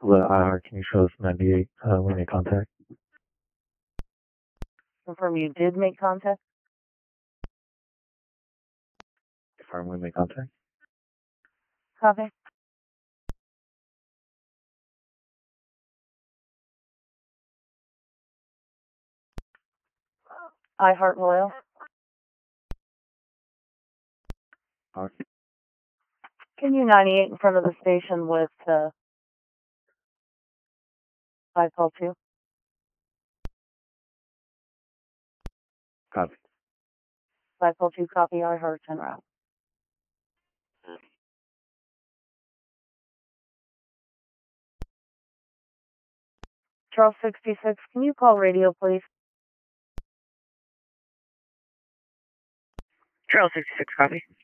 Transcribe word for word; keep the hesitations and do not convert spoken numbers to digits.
Hello, iHeart. Can you show us ninety-eight? Uh, we made contact. Confirm you did make contact? Confirm we made contact. Copy. iHeart Royal. All right. Can you ninety-eight in front of the station with uh, five call two? Copy. five call two, copy iHeart en route. Charles sixty-six, can you call radio, please? Charles sixty-six, copy.